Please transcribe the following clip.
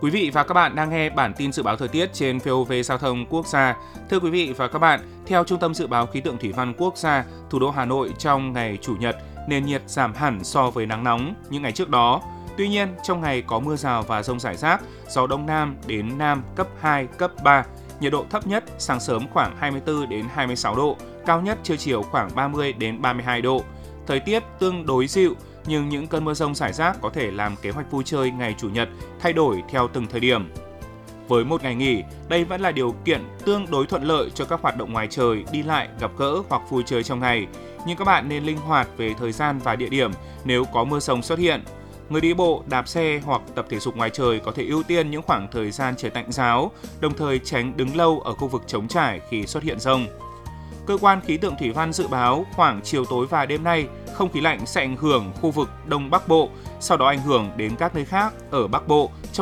Quý vị và các bạn đang nghe bản tin dự báo thời tiết trên VOV Giao thông Quốc gia. Thưa quý vị và các bạn, theo Trung tâm Dự báo Khí tượng Thủy văn Quốc gia, thủ đô Hà Nội trong ngày Chủ nhật, nền nhiệt giảm hẳn so với nắng nóng những ngày trước đó. Tuy nhiên, trong ngày có mưa rào và dông rải rác, gió Đông Nam đến Nam cấp 2, cấp 3. Nhiệt độ thấp nhất sáng sớm khoảng 24 đến 26 độ, cao nhất trưa chiều khoảng 30 đến 32 độ. Thời tiết tương đối dịu, nhưng những cơn mưa rông rải rác có thể làm kế hoạch vui chơi ngày Chủ nhật thay đổi theo từng thời điểm. Với một ngày nghỉ, đây vẫn là điều kiện tương đối thuận lợi cho các hoạt động ngoài trời, đi lại, gặp gỡ hoặc vui chơi trong ngày. Nhưng các bạn nên linh hoạt về thời gian và địa điểm nếu có mưa rông xuất hiện. Người đi bộ, đạp xe hoặc tập thể dục ngoài trời có thể ưu tiên những khoảng thời gian trời tạnh ráo, đồng thời tránh đứng lâu ở khu vực trống trải khi xuất hiện dông. Cơ quan khí tượng thủy văn dự báo khoảng chiều tối và đêm nay, không khí lạnh sẽ ảnh hưởng khu vực Đông Bắc Bộ, sau đó ảnh hưởng đến các nơi khác ở Bắc Bộ trong